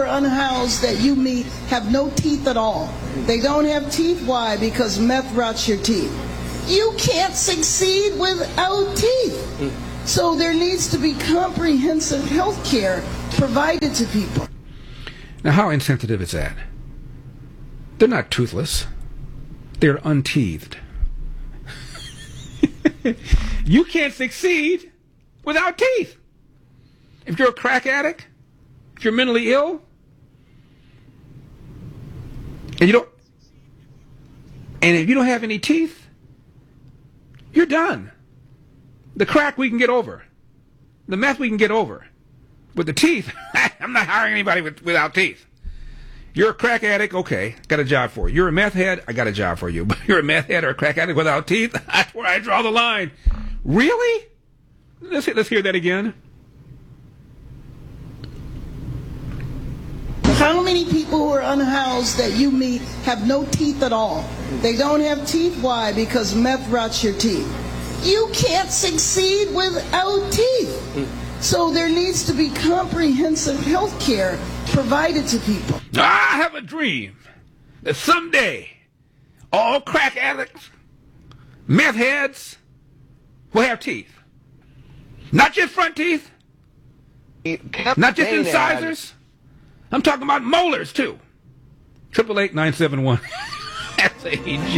unhoused that you meet have no teeth at all. They don't have teeth. Why? Because meth rots your teeth. You can't succeed without teeth. So there needs to be comprehensive health care provided to people. Now, how insensitive is that? They're not toothless. They're unteethed. You can't succeed without teeth. If you're a crack addict, if you're mentally ill, and if you don't have any teeth, you're done. The crack we can get over. The meth we can get over. With the teeth, I'm not hiring anybody without teeth. You're a crack addict, okay, got a job for you. You're a meth head, I got a job for you. But you're a meth head or a crack addict without teeth, that's where I draw the line. Really? Let's hear that again. How many people who are unhoused that you meet have no teeth at all? They don't have teeth. Why? Because meth rots your teeth. You can't succeed without teeth. So there needs to be comprehensive health care provided to people. I have a dream that someday all crack addicts, meth heads will have teeth. Not just front teeth, not just incisors. I'm talking about molars too. 888-971 SAG.